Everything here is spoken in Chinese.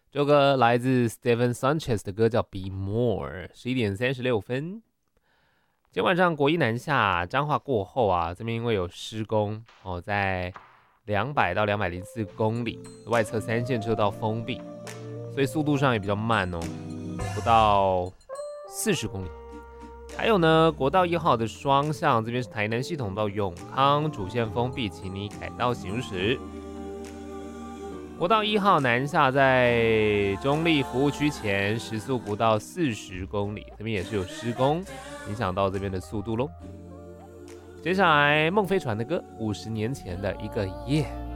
这首歌来自 Steven Sanchez 的歌叫《Be More》，11:36。今天晚上国一南下彰化过后啊，这边因为有施工哦，在200到204公里外侧3线车道封闭，所以速度上也比较慢哦，不到40公里。还有呢，国道1号的双向这边是台南系统到永康主线封闭，请你改道行驶。国道1号南下在中立服务区前时速不到40公里，这边也是有施工，影响到这边的速度咯。接下来孟非传的歌，50年前的一个夜。